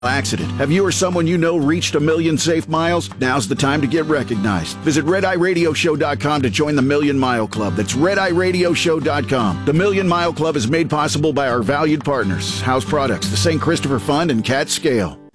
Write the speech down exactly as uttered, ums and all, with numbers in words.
accident. Have you or someone you know reached a million safe miles? Now's the time to get recognized. Visit red eye radio show dot com to join the Million Mile Club. That's red eye radio show dot com. The Million Mile Club is made possible by our valued partners, House Products, the Saint Christopher Fund, and Cat Scale.